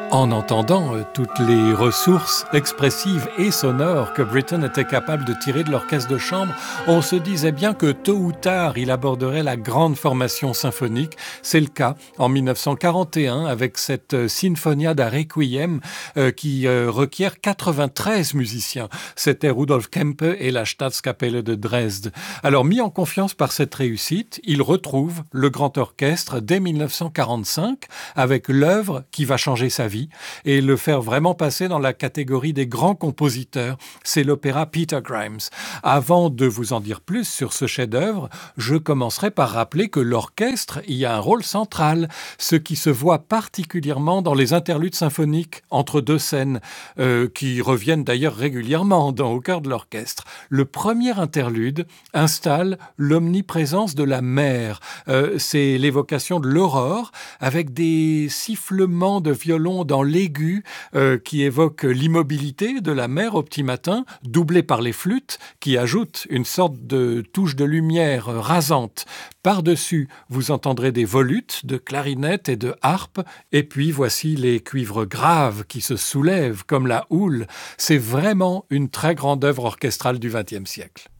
En entendant toutes les ressources expressives et sonores que Britten était capable de tirer de l'orchestre de chambre, on se disait bien que tôt ou tard, il aborderait la grande formation symphonique. C'est le cas en 1941 avec cette Sinfonia da Requiem qui requiert 93 musiciens. C'était Rudolf Kempe et la Staatskapelle de Dresde. Alors, mis en confiance par cette réussite, il retrouve le grand orchestre dès 1945 avec l'œuvre qui va changer sa vie et le faire vraiment passer dans la catégorie des grands compositeurs. C'est l'opéra Peter Grimes. Avant de vous en dire plus sur ce chef-d'œuvre, je commencerai par rappeler que l'orchestre y a un rôle central, ce qui se voit particulièrement dans les interludes symphoniques entre deux scènes, qui reviennent d'ailleurs régulièrement au cœur de l'orchestre. Le premier interlude installe l'omniprésence de la mer. C'est l'évocation de l'aurore avec des sifflements de violon dans l'aigu qui évoque l'immobilité de la mer au petit matin, doublée par les flûtes qui ajoutent une sorte de touche de lumière rasante. Par-dessus, vous entendrez des volutes de clarinettes et de harpes, et puis voici les cuivres graves qui se soulèvent comme la houle. C'est vraiment une très grande œuvre orchestrale du XXe siècle.